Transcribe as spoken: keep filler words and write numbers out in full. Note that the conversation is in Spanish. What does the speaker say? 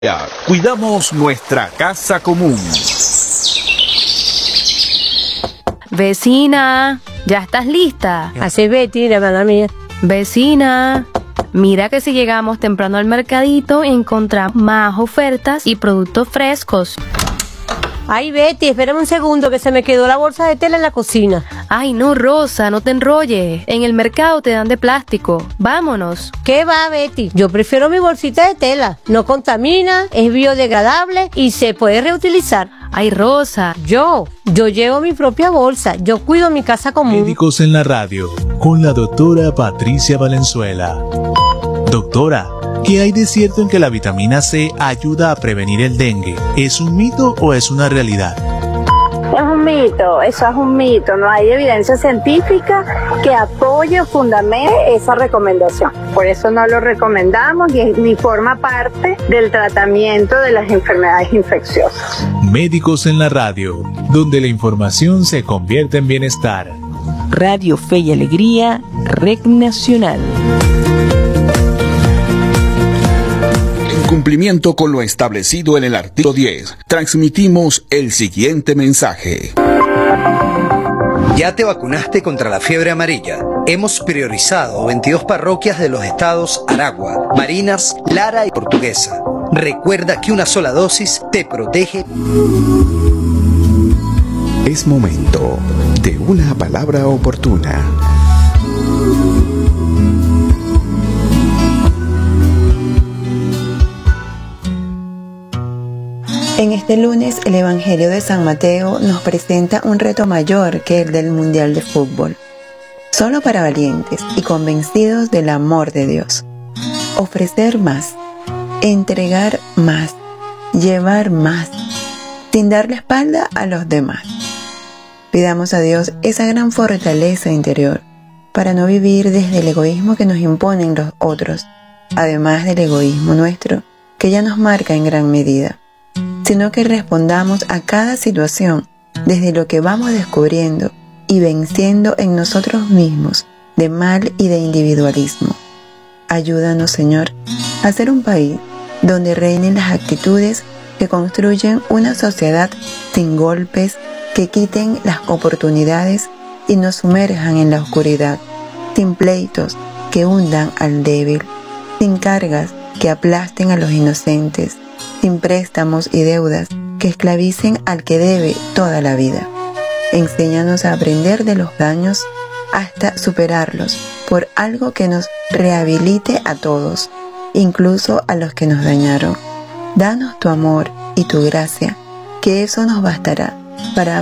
Cuidamos nuestra casa común. Vecina, ¿ya estás lista? Así Betty, la hermana mía. Vecina, mira que si llegamos temprano al mercadito encontramos más ofertas y productos frescos. Ay, Betty, espérame un segundo que se me quedó la bolsa de tela en la cocina. Ay, no, Rosa, no te enrolles. En el mercado te dan de plástico. Vámonos. ¿Qué va, Betty? Yo prefiero mi bolsita de tela. No contamina, es biodegradable y se puede reutilizar. Ay, Rosa. Yo, yo llevo mi propia bolsa. Yo cuido mi casa común. Médicos en la radio, con la doctora Patricia Valenzuela. Doctora, ¿qué hay de cierto en que la vitamina C ayuda a prevenir el dengue? ¿Es un mito o es una realidad? Es un mito, eso es un mito. No hay evidencia científica que apoye o fundamente esa recomendación. Por eso no lo recomendamos y ni forma parte del tratamiento de las enfermedades infecciosas. Médicos en la radio, donde la información se convierte en bienestar. Radio Fe y Alegría, Red Nacional. En cumplimiento con lo establecido en el artículo diez, transmitimos el siguiente mensaje. ¿Ya te vacunaste contra la fiebre amarilla? Hemos priorizado veintidós parroquias de los estados Aragua, Barinas, Lara y Portuguesa. Recuerda que una sola dosis te protege. Es momento de una palabra oportuna. En este lunes, el Evangelio de San Mateo nos presenta un reto mayor que el del Mundial de Fútbol. Solo para valientes y convencidos del amor de Dios. Ofrecer más, entregar más, llevar más, sin dar la espalda a los demás. Pidamos a Dios esa gran fortaleza interior para no vivir desde el egoísmo que nos imponen los otros, además del egoísmo nuestro, que ya nos marca en gran medida, sino que respondamos a cada situación desde lo que vamos descubriendo y venciendo en nosotros mismos de mal y de individualismo. Ayúdanos, Señor, a ser un país donde reinen las actitudes que construyen una sociedad sin golpes, que quiten las oportunidades y nos sumerjan en la oscuridad, sin pleitos que hundan al débil, sin cargas que aplasten a los inocentes, sin préstamos y deudas que esclavicen al que debe toda la vida. Enséñanos a aprender de los daños hasta superarlos por algo que nos rehabilite a todos, incluso a los que nos dañaron. Danos tu amor y tu gracia, que eso nos bastará para